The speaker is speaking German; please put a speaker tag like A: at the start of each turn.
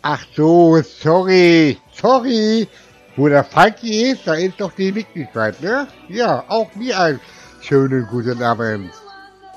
A: Ach so, sorry. Wo der Falki ist, da ist doch die Möglichkeit, ne? Ja, auch mir einen schönen guten Abend.